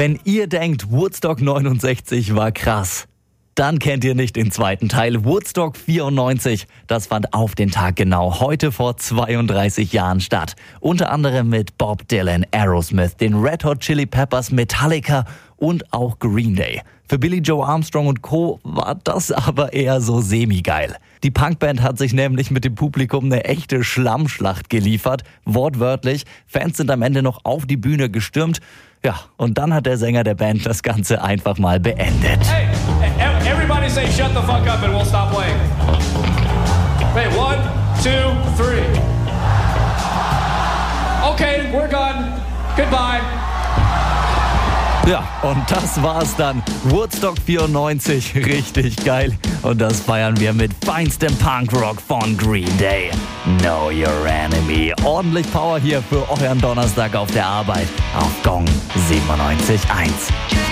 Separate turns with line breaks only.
Wenn ihr denkt, Woodstock 69 war krass, dann kennt ihr nicht den zweiten Teil. Woodstock 94, das fand auf den Tag genau heute vor 32 Jahren statt. Unter anderem mit Bob Dylan, Aerosmith, den Red Hot Chili Peppers, Metallica und auch Green Day. Für Billy Joe Armstrong und Co. war das aber eher so semi-geil. Die Punkband hat sich nämlich mit dem Publikum eine echte Schlammschlacht geliefert. Wortwörtlich, Fans sind am Ende noch auf die Bühne gestürmt. Ja, und dann hat der Sänger der Band das Ganze einfach mal beendet.
Hey, everybody say shut the fuck up and we'll stop playing. Wait, 1, 2, 3. Okay, we're gone. Goodbye.
Ja, und das war's dann. Woodstock 94, richtig geil. Und das feiern wir mit feinstem Punkrock von Green Day. Know Your Enemy. Ordentlich Power hier für euren Donnerstag auf der Arbeit auf Gong 97.1.